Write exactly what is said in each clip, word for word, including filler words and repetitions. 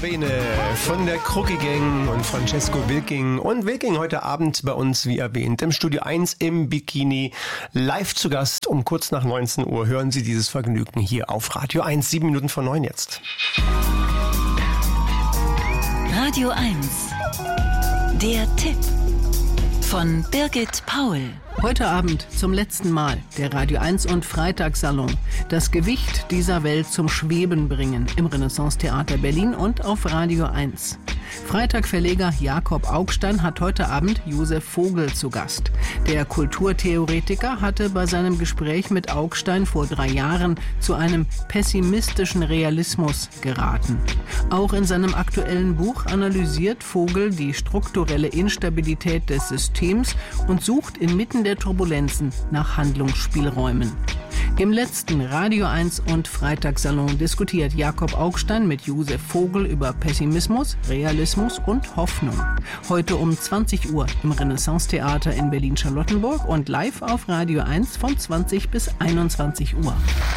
Bene von der Krucki Gang und Francesco Wilking. Und Wilking heute Abend bei uns, wie erwähnt, im Studio eins im Bikini. Live zu Gast um kurz nach neunzehn Uhr. Hören Sie dieses Vergnügen hier auf Radio eins. Sieben Minuten vor neun jetzt. Radio eins. Der Tipp von Birgit Paul. Heute Abend zum letzten Mal der Radio eins und Freitagssalon. Das Gewicht dieser Welt zum Schweben bringen im Renaissance-Theater Berlin und auf Radio eins. Freitag-Verleger Jakob Augstein hat heute Abend Josef Vogel zu Gast. Der Kulturtheoretiker hatte bei seinem Gespräch mit Augstein vor drei Jahren zu einem pessimistischen Realismus geraten. Auch in seinem aktuellen Buch analysiert Vogel die strukturelle Instabilität des Systems und sucht inmitten der Turbulenzen nach Handlungsspielräumen. Im letzten Radio eins und Freitagssalon diskutiert Jakob Augstein mit Josef Vogel über Pessimismus, Realismus und Hoffnung. Heute um zwanzig Uhr im Renaissance-Theater in Berlin-Charlottenburg und live auf Radio eins von zwanzig bis einundzwanzig Uhr.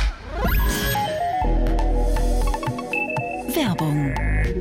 Werbung.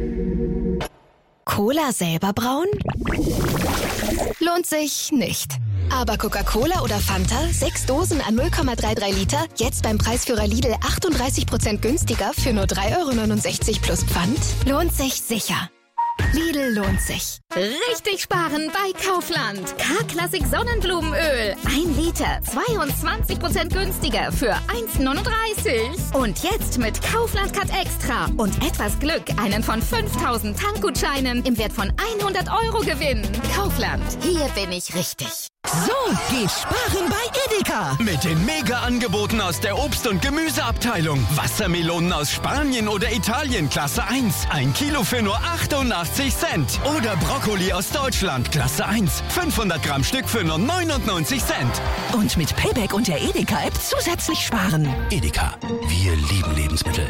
Cola selber brauen? Lohnt sich nicht. Aber Coca-Cola oder Fanta, sechs Dosen an null Komma dreiunddreißig Liter, jetzt beim Preisführer Lidl achtunddreißig Prozent günstiger für nur drei Euro neunundsechzig plus Pfand? Lohnt sich sicher. Lidl lohnt sich. Richtig sparen bei Kaufland. K-Klassik Sonnenblumenöl. Ein Liter, zweiundzwanzig Prozent günstiger für eins neununddreißig. Und jetzt mit Kaufland Cut Extra und etwas Glück einen von fünftausend Tankgutscheinen im Wert von hundert Euro gewinnen. Kaufland, hier bin ich richtig. So geht sparen bei Edeka. Mit den Mega-Angeboten aus der Obst- und Gemüseabteilung. Wassermelonen aus Spanien oder Italien, Klasse eins. Ein Kilo für nur achtundachtzig Cent. Oder Brokkoli aus Deutschland, Klasse eins. fünfhundert Gramm Stück für nur neunundneunzig Cent. Und mit Payback und der Edeka-App zusätzlich sparen. Edeka, wir lieben Lebensmittel.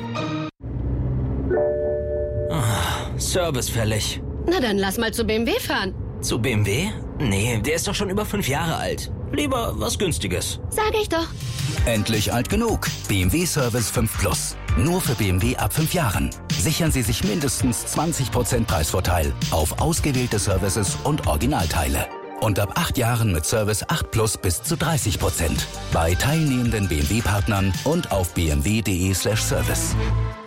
Ah, Service fällig. Na dann lass mal zu B M W fahren. Zu B M W? Nee, der ist doch schon über fünf Jahre alt. Lieber was Günstiges. Sag ich doch. Endlich alt genug. B M W Service fünf Plus. Nur für B M W ab fünf Jahren. Sichern Sie sich mindestens zwanzig Prozent Preisvorteil auf ausgewählte Services und Originalteile. Und ab acht Jahren mit Service acht Plus bis zu dreißig Prozent. Bei teilnehmenden B M W-Partnern und auf b m w punkt d e slash service.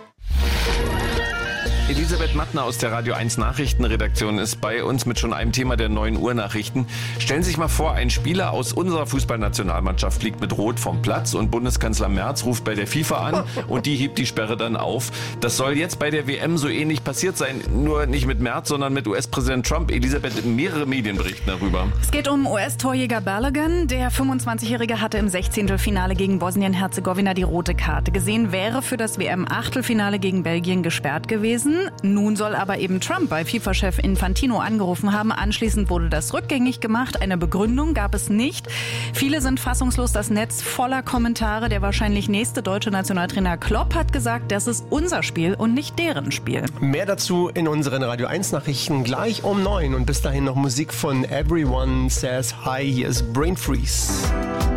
Elisabeth Mattner aus der Radio eins Nachrichtenredaktion ist bei uns mit schon einem Thema der neun Uhr Nachrichten. Stellen Sie sich mal vor, ein Spieler aus unserer Fußballnationalmannschaft fliegt mit Rot vom Platz und Bundeskanzler Merz ruft bei der FIFA an und die hebt die Sperre dann auf. Das soll jetzt bei der W M so ähnlich passiert sein, nur nicht mit Merz, sondern mit U S-Präsident Trump. Elisabeth, mehrere Medien berichten darüber. Es geht um U S-Torjäger Balogun. Der fünfundzwanzigjährige hatte im Sechzehntelfinale gegen Bosnien-Herzegowina die rote Karte gesehen, wäre für das W M-Achtelfinale gegen Belgien gesperrt gewesen. Nun soll aber eben Trump bei FIFA-Chef Infantino angerufen haben. Anschließend wurde das rückgängig gemacht. Eine Begründung gab es nicht. Viele sind fassungslos, das Netz voller Kommentare. Der wahrscheinlich nächste deutsche Nationaltrainer Klopp hat gesagt, das ist unser Spiel und nicht deren Spiel. Mehr dazu in unseren Radio eins Nachrichten gleich um neun. Und bis dahin noch Musik von Everyone Says Hi. Hier ist Brain Freeze.